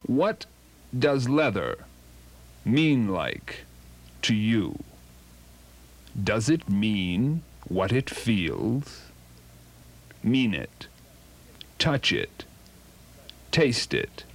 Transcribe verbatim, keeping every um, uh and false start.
What does leather mean like to you? Does it mean what it feels? Mean it. Touch it. Taste it.